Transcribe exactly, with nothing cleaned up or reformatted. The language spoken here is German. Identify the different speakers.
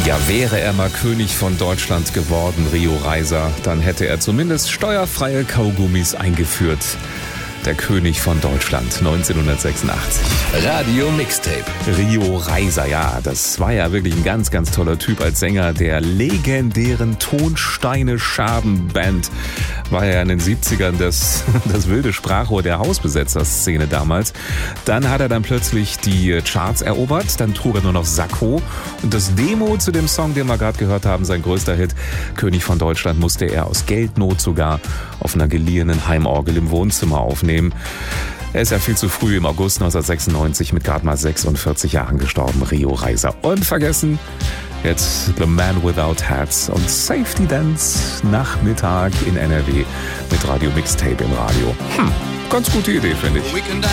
Speaker 1: Ja, wäre er mal König von Deutschland geworden, Rio Reiser, dann hätte er zumindest steuerfreie Kaugummis eingeführt. Der König von Deutschland, neunzehnhundertsechsundachtzig.
Speaker 2: Radio Mixtape.
Speaker 1: Rio Reiser, ja, das war ja wirklich ein ganz, ganz toller Typ als Sänger der legendären Tonsteine-Scherben-Band. War ja in den siebzigern das, das wilde Sprachrohr der Hausbesetzer-Szene damals. Dann hat er dann plötzlich die Charts erobert, dann trug er nur noch Sakko. Und das Demo zu dem Song, den wir gerade gehört haben, sein größter Hit, König von Deutschland, musste er aus Geldnot sogar auf einer geliehenen Heimorgel im Wohnzimmer aufnehmen. Er ist ja viel zu früh im August neunzehnhundertsechsundneunzig mit gerade mal sechsundvierzig Jahren gestorben, Rio Reiser. Und vergessen, jetzt The Man Without Hats und Safety Dance Nachmittag in N R W mit Radio Mixtape im Radio. Hm, ganz gute Idee, finde ich.